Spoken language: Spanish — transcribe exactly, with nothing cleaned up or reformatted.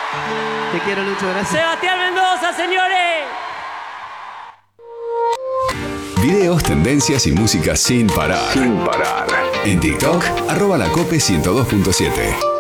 Te quiero, Lucho, gracias. Sebastián Mendoza, señores. Videos, tendencias y música sin parar. Sin parar. En TikTok, arroba la cope ciento dos punto siete.